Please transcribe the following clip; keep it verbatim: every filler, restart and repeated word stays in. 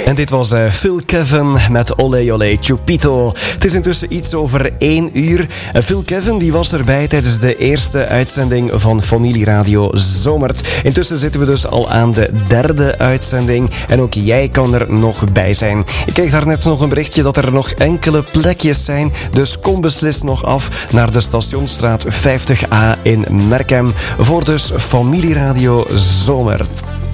En dit was uh, Phil Kevin met Olé Olé Chupito. Het is intussen iets over één uur. Uh, Phil Kevin die was erbij tijdens de eerste uitzending van Familieradio Zomert. Intussen zitten we dus al aan de derde uitzending. En ook jij kan er nog bij zijn. Ik kreeg daarnet nog een berichtje dat er nog enkele plekjes zijn. Dus kom beslist nog af naar de Stationsstraat vijftig A in Merkem. Voor dus Familieradio Zomert.